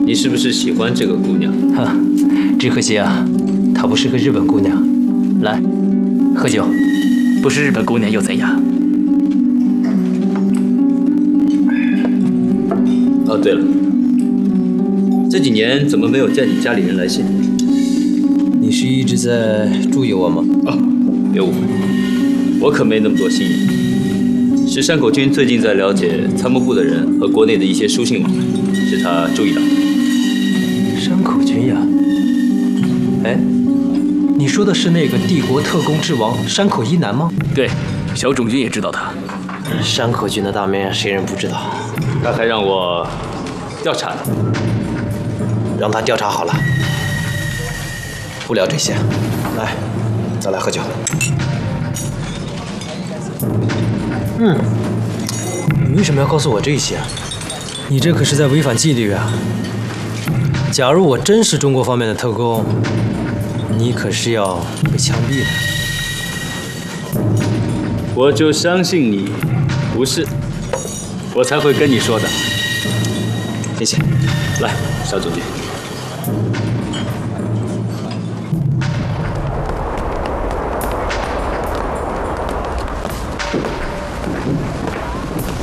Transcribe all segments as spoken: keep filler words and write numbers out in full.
你是不是喜欢这个姑娘？ 哈，只可惜啊，她不是个日本姑娘。来，喝酒。 不是日本姑娘又怎样？ 哦，对了，这几年怎么没有见你家里人来信？ 你是一直在注意我吗？ 哦，别误会，我可没那么多心眼。是山口君最近在了解参谋部的人和国内的一些书信往来，是他注意到的。 山口君呀，哎，你说的是那个帝国特工之王山口一男吗？ 对，小种君也知道他。 山口君的大名谁人不知道？ 他还让我调查呢。 让他调查好了，不聊这些。来，咱来喝酒。嗯，你为什么要告诉我这些？你这可是在违反纪律啊！假如我真是中国方面的特工，你可是要被枪毙的。 我就相信你不是，我才会跟你说的。 谢谢。 来，小总监。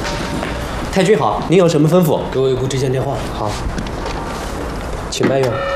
太君好，您有什么吩咐？给我一部之前电话。好，请慢用。